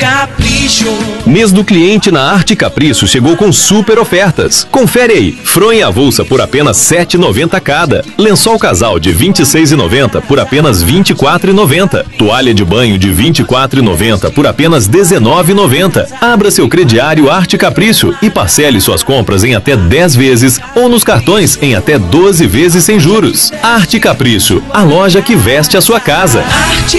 Capricho. Mês do cliente na Arte Capricho chegou com super ofertas. Confere aí. Fronha avulsa por apenas R$ 7,90 cada. Lençol casal de R$ 26,90 por apenas R$ 24,90. Toalha de banho de R$ 24,90 por apenas R$ 19,90. Abra seu crediário Arte Capricho e parcele suas compras em até 10 vezes ou nos cartões em até 12 vezes sem juros. Arte Capricho, a loja que veste a sua casa. Arte